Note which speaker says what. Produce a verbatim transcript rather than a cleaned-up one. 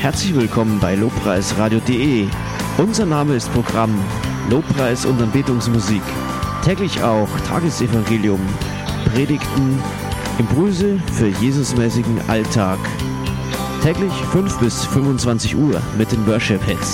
Speaker 1: Herzlich willkommen bei lobpreisradio punkt de. Unser Name ist Programm Lobpreis und Anbetungsmusik. Täglich auch Tagesevangelium, Predigten, Impulse für Jesusmäßigen Alltag. Täglich fünf bis fünfundzwanzig Uhr mit den Worship Hits.